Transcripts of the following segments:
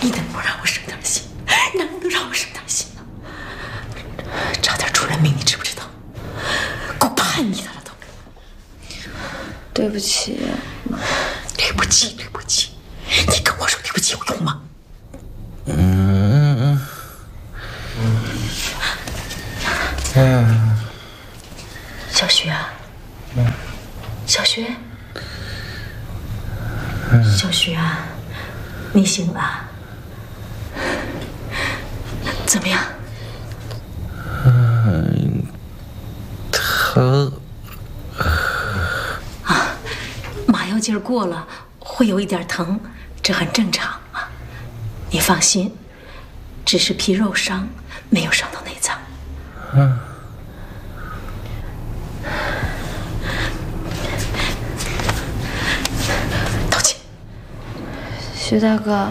你能不让我省点心？能不能让我省点心呢？差点出人命，你知不知道？够叛逆的了都。 对不起，妈。 对不起，对不起，你跟我说对不起有用吗？小徐啊，小徐，小徐啊，你醒了？怎么样？ 疼。 啊，麻药劲儿过了，会有一点疼，这很正常啊。你放心，只是皮肉伤，没有伤到内脏。道歉。 徐大哥，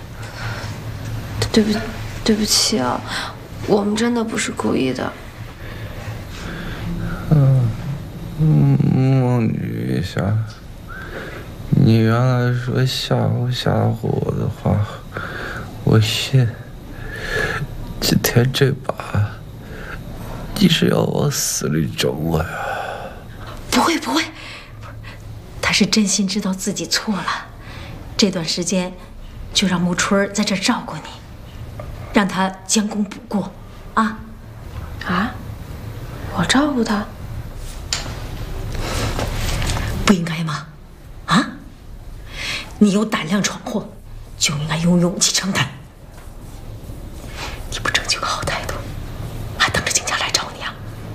对不起啊，我们真的不是故意的。 孟女侠，你原来说吓唬我的话，我信。今天这把，你是要往死里整我呀？ 不会，他是真心知道自己错了。这段时间，就让木春在这照顾你，让他将功补过，啊？ 我照顾他？ 不应该吗？啊？你有胆量闯祸，就应该有勇气承担。你不争取个好态度，还等着景家来找你啊？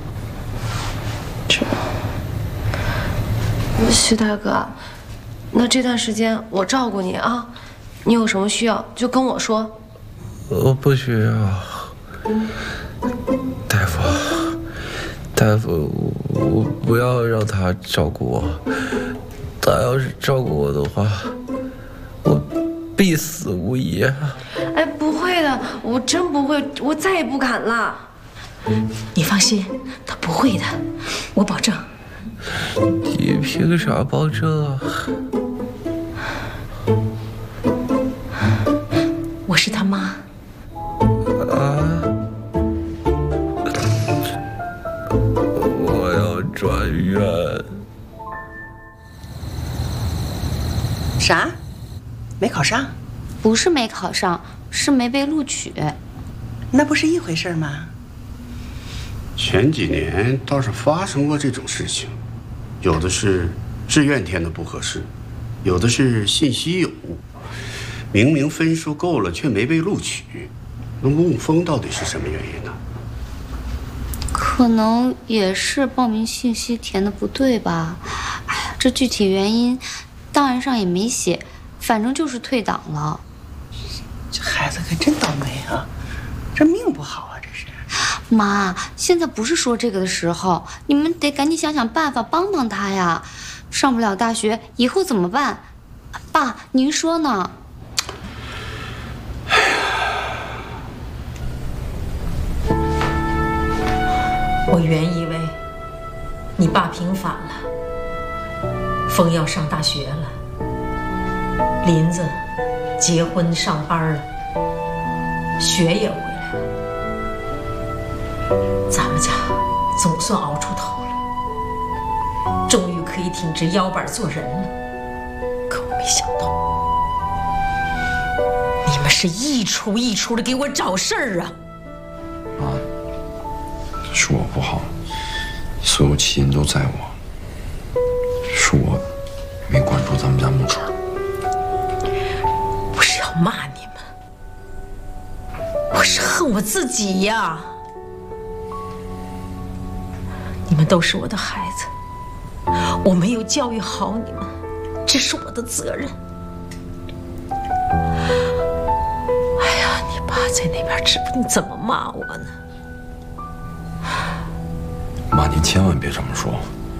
徐大哥，那这段时间我照顾你啊，你有什么需要就跟我说。 我不需要。大夫，我不要让他照顾我。他要是照顾我的话，我必死无疑。 哎，不会的，我真不会，我再也不敢了。 你放心，他不会的，我保证。 你凭啥保证啊？ 我是他妈。 我要转院。 啥？没考上？ 不是没考上，是没被录取。 那不是一回事吗？ 前几年倒是发生过这种事情，有的是志愿填的不合适，有的是信息有误，明明分数够了却没被录取。那孟峰到底是什么原因呢？ 可能也是报名信息填的不对吧。哎呀，这具体原因档案上也没写，反正就是退档了。 这孩子可真倒霉啊，这命不好啊，这是。 妈，现在不是说这个的时候，你们得赶紧想想办法帮帮他呀。上不了大学，以后怎么办？爸，您说呢？ 我原以为你爸平反了，风要上大学了，林子结婚上班了，学也回来了，咱们家总算熬出头了，终于可以挺直腰板做人了。可我没想到，你们是一出一出的给我找事儿啊！ 妈，是我不好，所有起因都在我，是我没关注咱们家木春。 不是要骂你们，我是恨我自己呀！你们都是我的孩子，我没有教育好你们，这是我的责任。哎呀，你爸在那边知不定怎么骂我呢。 妈，您千万别这么说。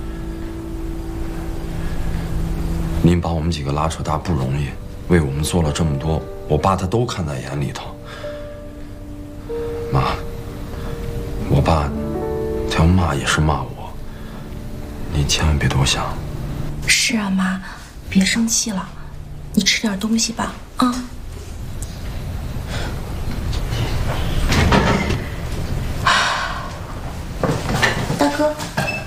您把我们几个拉扯大不容易，为我们做了这么多，我爸他都看在眼里头。妈，我爸他要骂也是骂我，您千万别多想。 是啊，妈，别生气了，你吃点东西吧，啊。 喝。